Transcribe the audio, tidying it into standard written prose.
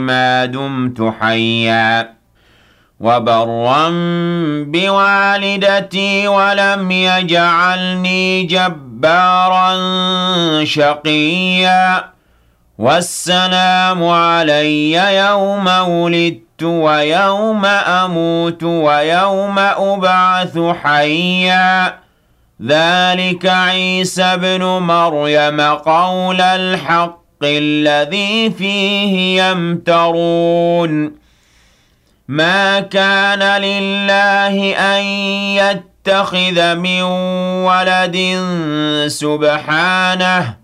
ما دمت حيا وبرا بوالدتي ولم يجعلني جبارا شقيا والسلام علي يوم ولدت ويوم أموت ويوم أبعث حيا ذلك عيسى ابن مريم قول الحق الذي فيه يمترون ما كان لله أن يتخذ من ولد سبحانه